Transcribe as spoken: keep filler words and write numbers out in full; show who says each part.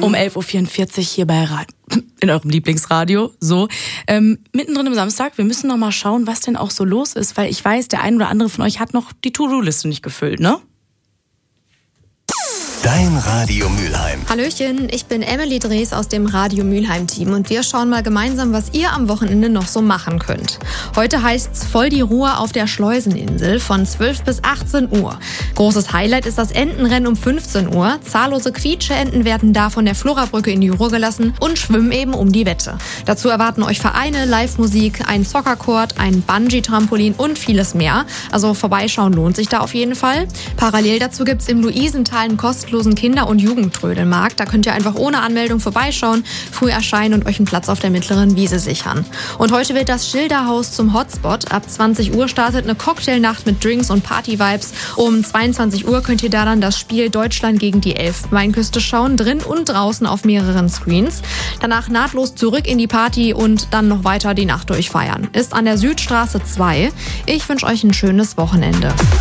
Speaker 1: um elf Uhr vierundvierzig hier bei Ra- in eurem Lieblingsradio. So, ähm, mittendrin im Samstag. Wir müssen noch mal schauen, was denn auch so los ist, weil ich weiß, der ein oder andere von euch hat noch die To-Do-Liste nicht gefüllt, ne?
Speaker 2: Dein Radio Mülheim.
Speaker 3: Hallöchen, ich bin Emily Drees aus dem Radio Mülheim-Team und wir schauen mal gemeinsam, was ihr am Wochenende noch so machen könnt. Heute heißt's voll die Ruhe auf der Schleuseninsel von zwölf bis achtzehn Uhr. Großes Highlight ist das Entenrennen um fünfzehn Uhr. Zahllose Quietscheenten werden da von der Florabrücke in die Ruhr gelassen und schwimmen eben um die Wette. Dazu erwarten euch Vereine, Live-Musik, ein Soccer-Court, ein Bungee-Trampolin und vieles mehr. Also vorbeischauen lohnt sich da auf jeden Fall. Parallel dazu gibt's im Luisenthal einen kostenlosen Kinder- und Jugendtrödelmarkt. Da könnt ihr einfach ohne Anmeldung vorbeischauen, früh erscheinen und euch einen Platz auf der mittleren Wiese sichern. Und heute wird das Schilderhaus zum Hotspot. Ab zwanzig Uhr startet eine Cocktailnacht mit Drinks und Party-Vibes. Um zweiundzwanzig Uhr könnt ihr da dann das Spiel Deutschland gegen die Elfenbeinküste schauen, drin und draußen auf mehreren Screens. Danach nahtlos zurück in die Party und dann noch weiter die Nacht durchfeiern. Ist an der Südstraße zwei. Ich wünsche euch ein schönes Wochenende.